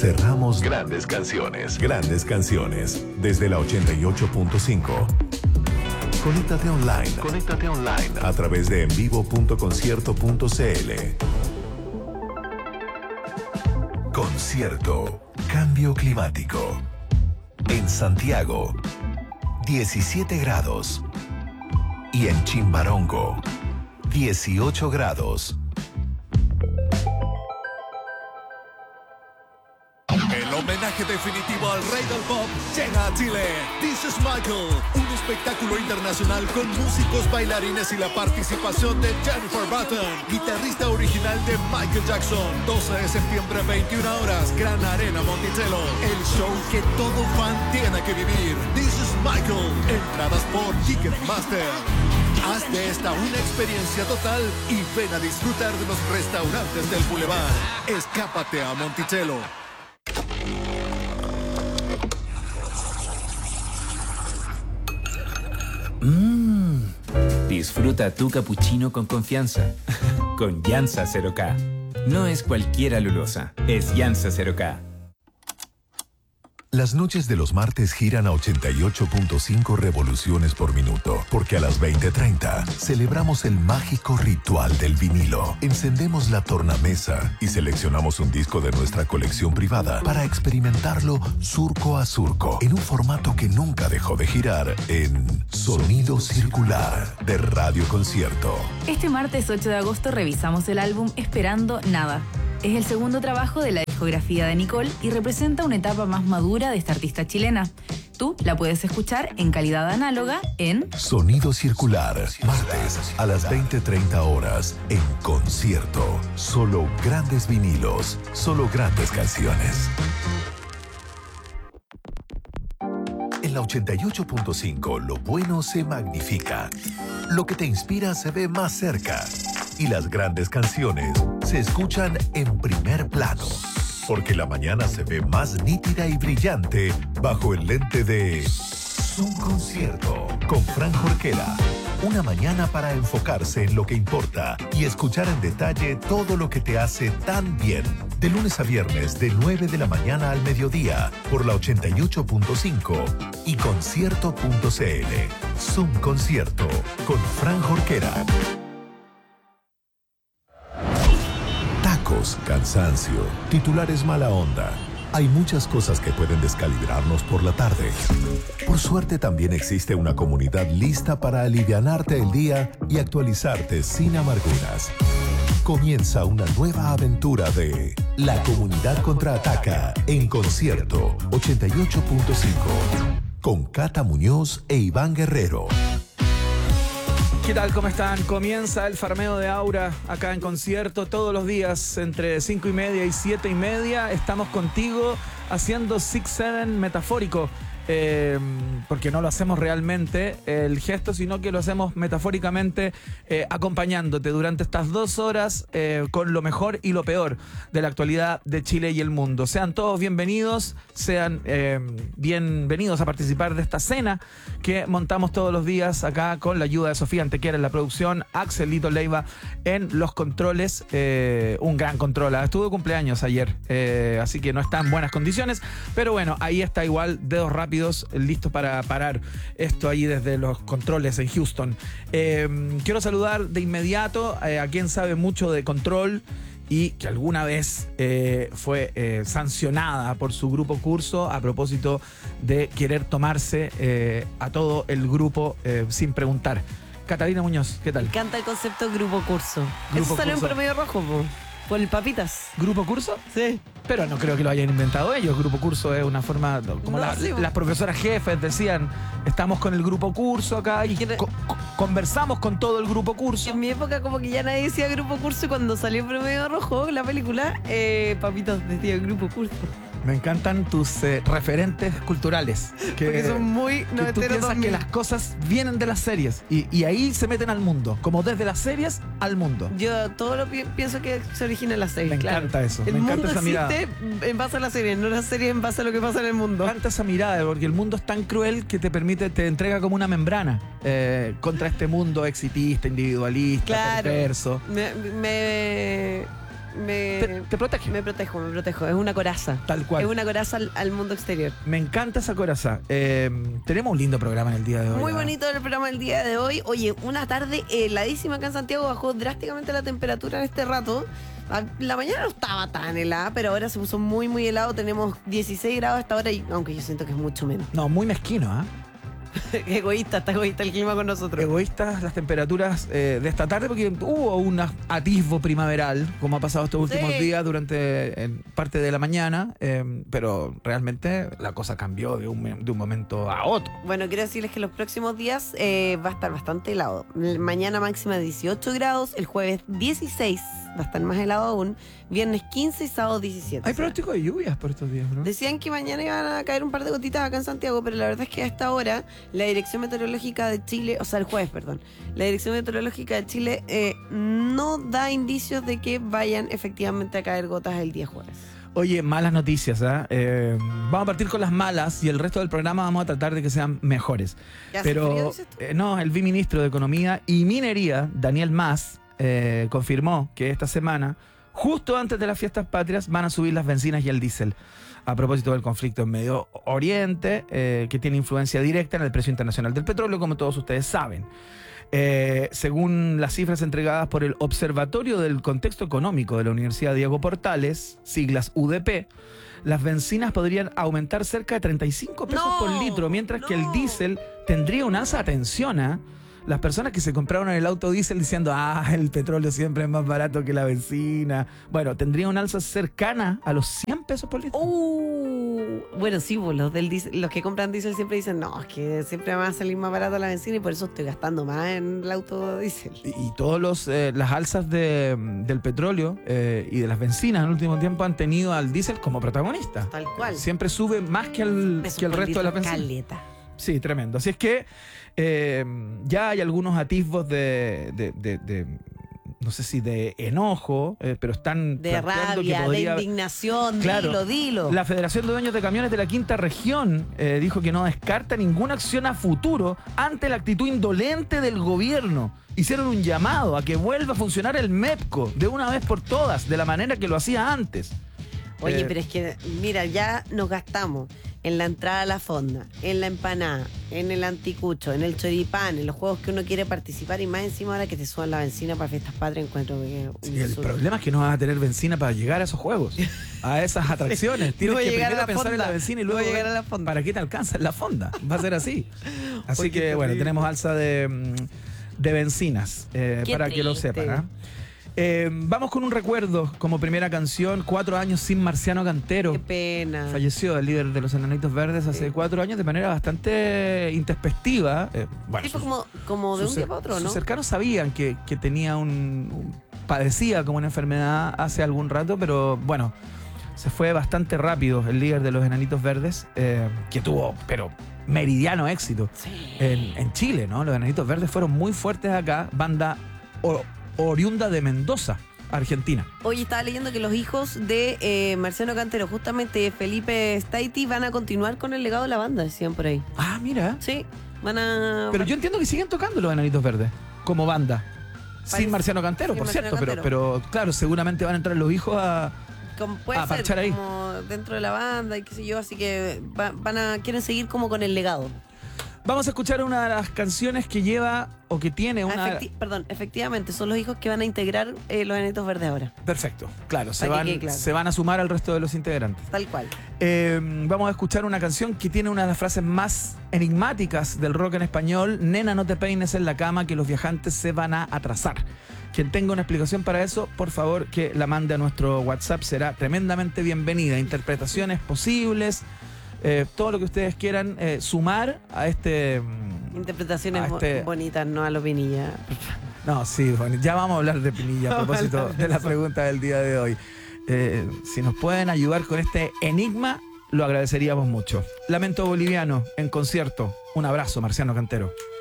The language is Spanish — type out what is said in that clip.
cerramos grandes canciones. Grandes canciones. Desde la 88.5. Conéctate online. Conéctate online. A través de envivo.concierto.cl. Concierto. Cambio climático. En Santiago, 17 grados. Y en Chimbarongo, 18 grados. El homenaje definitivo al rey del pop llega a Chile. This is Michael, un espectáculo internacional con músicos, bailarines y la participación de Jennifer Button, guitarrista original de Michael Jackson. 12 de septiembre, 21 horas, Gran Arena Monticello. El show que todo fan tiene que vivir. This is Michael. Entradas por Ticketmaster. Haz de esta una experiencia total y ven a disfrutar de los restaurantes del Boulevard. Escápate a Monticello. Disfruta tu cappuccino con confianza. Con Yansa 0K. No es cualquiera lulosa, es Yansa 0K. Las noches de los martes giran a 88.5 revoluciones por minuto, porque a las 20:30 celebramos el mágico ritual del vinilo. Encendemos la tornamesa y seleccionamos un disco de nuestra colección privada para experimentarlo surco a surco, en un formato que nunca dejó de girar, en Sonido Circular de Radio Concierto. Este martes 8 de agosto revisamos el álbum Esperando Nada. Es el segundo trabajo de la discografía de Nicole y representa una etapa más madura de esta artista chilena. Tú la puedes escuchar en calidad análoga en Sonido Circular, martes a las 20:30 horas en Concierto. Solo grandes vinilos, solo grandes canciones. En la 88.5 lo bueno se magnifica. Lo que te inspira se ve más cerca. Y las grandes canciones se escuchan en primer plano. Porque la mañana se ve más nítida y brillante bajo el lente de Zoom Concierto con Fran Jorquera. Una mañana para enfocarse en lo que importa y escuchar en detalle todo lo que te hace tan bien. De lunes a viernes, de 9 de la mañana al mediodía, por la 88.5 y concierto.cl. Zoom Concierto con Fran Jorquera. Tacos, cansancio, titulares mala onda. Hay muchas cosas que pueden descalibrarnos por la tarde. Por suerte también existe una comunidad lista para alivianarte el día y actualizarte sin amarguras. Comienza una nueva aventura de La Comunidad Contraataca en Concierto 88.5 con Cata Muñoz e Iván Guerrero. ¿Qué tal? ¿Cómo están? Comienza el farmeo de Aura acá en Concierto todos los días entre 5:30 y 7:30. Estamos contigo haciendo 6-7 metafórico. Porque no lo hacemos realmente el gesto, sino que lo hacemos metafóricamente, acompañándote durante estas 2 horas con lo mejor y lo peor de la actualidad de Chile y el mundo. Sean todos bienvenidos, sean bienvenidos a participar de esta cena que montamos todos los días acá con la ayuda de Sofía Antequera en la producción, Axelito Leiva en los controles, un gran control. Estuvo de cumpleaños ayer, así que no está en buenas condiciones, pero bueno, ahí está igual, dedos rápidos, listos para parar esto ahí desde los controles en Houston. Quiero saludar de inmediato a quien sabe mucho de control y que alguna vez fue sancionada por su grupo Curso a propósito de querer tomarse a todo el grupo sin preguntar. Catalina Muñoz, ¿qué tal? Me encanta el concepto Grupo Curso. Grupo Eso salió en Curso. Promedio Rojo, por el Papitas. ¿Grupo Curso? Sí. Pero no creo que lo hayan inventado ellos. Grupo Curso es una forma, como No, sí. las profesoras jefes decían, estamos con el Grupo Curso acá y conversamos con todo el Grupo Curso. En mi época como que ya nadie decía Grupo Curso y cuando salió Promedio Rojo, la película, Papitas decía Grupo Curso. Me encantan tus referentes culturales. Porque son muy que tú noventeros piensas 2000. que las cosas vienen de las series y ahí se meten al mundo, como desde las series al mundo. Yo todo lo pienso que se origina en la serie. Me claro. encanta eso, El me encanta mundo esa mirada. existe en base a la serie, no la serie en base a lo que pasa en el mundo. Me encanta esa mirada, porque el mundo es tan cruel que te entrega como una membrana contra este mundo exitista, individualista, Claro. perverso. Te protege. Me protejo. Es una coraza. Tal cual. Es una coraza al mundo exterior. Me encanta esa coraza. Tenemos un lindo programa en el día de hoy. Muy bonito el programa del día de hoy. Oye, una tarde heladísima acá en Santiago. Bajó drásticamente la temperatura en este rato. La mañana no estaba tan helada, pero ahora se puso muy, muy helado. Tenemos 16 grados hasta ahora, aunque yo siento que es mucho menos. No, muy mezquino, ¿ah? Está egoísta el clima con nosotros. Egoístas las temperaturas de esta tarde, porque hubo un atisbo primaveral, como ha pasado estos últimos días durante parte de la mañana, pero realmente la cosa cambió de un momento a otro. Bueno, quiero decirles que los próximos días va a estar bastante helado. Mañana máxima 18 grados, el jueves 16, va a estar más helado aún, viernes 15 y sábado 17. Hay pronóstico de lluvias por estos días, ¿no? Decían que mañana iban a caer un par de gotitas acá en Santiago, pero la verdad es que a esta hora la Dirección Meteorológica de Chile, o sea, el jueves, perdón, la Dirección Meteorológica de Chile no da indicios de que vayan efectivamente a caer gotas el día jueves. Oye, malas noticias, ¿eh? Vamos a partir con las malas y el resto del programa vamos a tratar de que sean mejores. Pero no, el viceministro de Economía y Minería, Daniel Mas, confirmó que esta semana, justo antes de las fiestas patrias, van a subir las bencinas y el diésel. A propósito del conflicto en Medio Oriente, que tiene influencia directa en el precio internacional del petróleo, como todos ustedes saben. Según las cifras entregadas por el Observatorio del Contexto Económico de la Universidad Diego Portales, siglas UDP, las bencinas podrían aumentar cerca de 35 pesos por litro, mientras que el diésel tendría un alza. Atención, ¿eh? Las personas que se compraron el auto diésel diciendo, el petróleo siempre es más barato que la benzina. Bueno, tendría un alza cercana a los 100 pesos por litro. Bueno, sí, pues, los que compran diésel siempre dicen, no, es que siempre me va a salir más barato la benzina y por eso estoy gastando más en el auto diésel. Y todas las alzas del petróleo y de las bencinas en el último tiempo han tenido al diésel como protagonista. Tal cual. Siempre sube más que el resto de las bencinas. Caleta. Sí, tremendo. Así es que ya hay algunos atisbos de no sé si de enojo, pero están de rabia, que podría, de indignación, claro, dilo. La Federación de Dueños de Camiones de la Quinta Región dijo que no descarta ninguna acción a futuro ante la actitud indolente del gobierno. Hicieron un llamado a que vuelva a funcionar el MEPCO de una vez por todas, de la manera que lo hacía antes. Oye, pero es que, mira, ya nos gastamos en la entrada a la fonda, en la empanada, en el anticucho, en el choripán, en los juegos que uno quiere participar y más encima ahora que te suban la benzina para fiestas patrias, encuentro que... Sí, el problema es que no vas a tener benzina para llegar a esos juegos, a esas atracciones. Tienes que primero pensar en la benzina y luego llegar a la fonda. ¿Para qué te alcanza en la fonda? Va a ser así. Así que, bueno, tenemos alza de bencinas, para que lo sepan, ¿eh? Vamos con un recuerdo como primera canción. 4 años sin Marciano Cantero. Qué pena. Falleció el líder de los Enanitos Verdes hace 4 años de manera bastante intempestiva. Bueno, sí, fue como de un día para otro, ¿no? Sus cercanos sabían que tenía padecía como una enfermedad hace algún rato, pero bueno, se fue bastante rápido el líder de los Enanitos Verdes, que tuvo, pero meridiano éxito en Chile, ¿no? Los Enanitos Verdes fueron muy fuertes acá, banda oriunda de Mendoza, Argentina. Hoy estaba leyendo que los hijos de Marciano Cantero, justamente Felipe Staiti, van a continuar con el legado de la banda, decían por ahí. Ah, mira. Sí, van a... Pero yo entiendo que siguen tocando los Enanitos Verdes como banda. Sin Marciano Cantero, por cierto, pero claro, seguramente van a entrar los hijos a parchar ahí. Como dentro de la banda y qué sé yo, así que quieren seguir como con el legado. Vamos a escuchar una de las canciones que lleva o que tiene una... efectivamente, son los hijos que van a integrar los Enanitos Verdes ahora. Perfecto, claro, se van a sumar al resto de los integrantes. Tal cual. Vamos a escuchar una canción que tiene una de las frases más enigmáticas del rock en español. Nena, no te peines en la cama, que los viajantes se van a atrasar. Quien tenga una explicación para eso, por favor, que la mande a nuestro WhatsApp. Será tremendamente bienvenida. Interpretaciones posibles... todo lo que ustedes quieran sumar a este... Interpretaciones bonitas, no a lo Pinilla. No, sí, ya vamos a hablar de Pinilla a propósito de la pregunta del día de hoy. Si nos pueden ayudar con este enigma, lo agradeceríamos mucho. Lamento Boliviano en concierto. Un abrazo, Marciano Cantero.